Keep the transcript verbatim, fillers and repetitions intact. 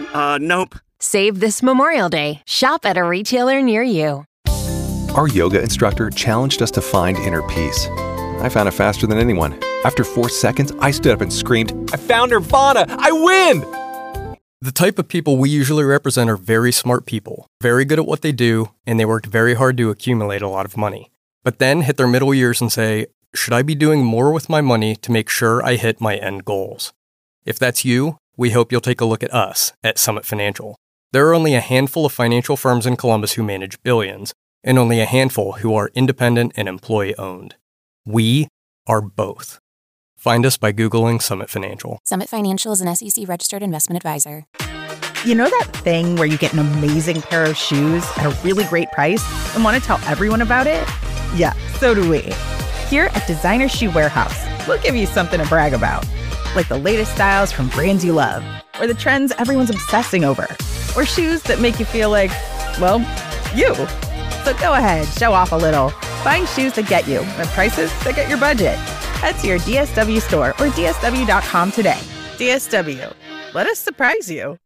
Uh, nope. Save this Memorial Day. Shop at a retailer near you. Our yoga instructor challenged us to find inner peace. I found it faster than anyone. After four seconds, I stood up and screamed, "I found Nirvana! I win!" The type of people we usually represent are very smart people, very good at what they do, and they worked very hard to accumulate a lot of money. But then hit their middle years and say, should I be doing more with my money to make sure I hit my end goals? If that's you, we hope you'll take a look at us at Summit Financial. There are only a handful of financial firms in Columbus who manage billions, and only a handful who are independent and employee-owned. We are both. Find us by Googling Summit Financial. Summit Financial is an S E C-registered investment advisor. You know that thing where you get an amazing pair of shoes at a really great price and want to tell everyone about it? Yeah, so do we. Here at Designer Shoe Warehouse, we'll give you something to brag about. Like the latest styles from brands you love, or the trends everyone's obsessing over, or shoes that make you feel like, well, you. So go ahead, show off a little. Find shoes that get you at prices that get your budget. Head to your D S W store or D S W dot com today. D S W, let us surprise you.